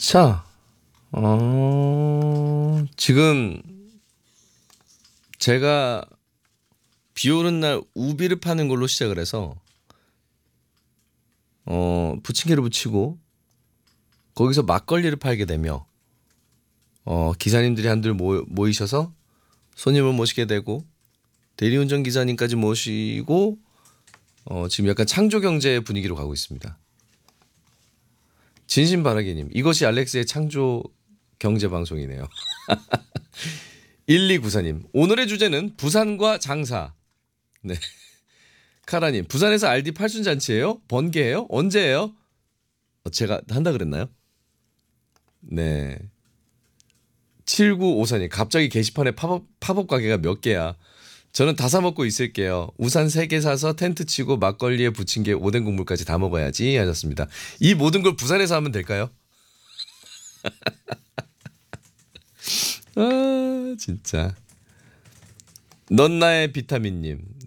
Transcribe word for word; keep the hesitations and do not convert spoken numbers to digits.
자, 어, 지금 제가 비 오는 날 우비를 파는 걸로 시작을 해서 어, 부침개를 부치고 거기서 막걸리를 팔게 되며 어, 기사님들이 한둘 모, 모이셔서 손님을 모시게 되고 대리운전 기사님까지 모시고 어, 지금 약간 창조 경제 분위기로 가고 있습니다. 진심 바라기님, 이것이 알렉스의 창조 경제 방송이네요. 일이구사님, 오늘의 주제는 부산과 장사. 네. 카라님, 부산에서 알디 팔순 잔치예요? 번개예요? 언제예요? 어, 제가 한다 그랬나요? 네. 칠구오사님, 갑자기 게시판에 팝업, 팝업 가게가 몇 개야? 저는 다 사 먹고 있을게요. 우산 세 개 사서 텐트 치고 막걸리에 부침개 오뎅 국물까지 다 먹어야지 하셨습니다. 이 모든 걸 부산에서 하면 될까요? 아 진짜. 넌 나의 비타민님.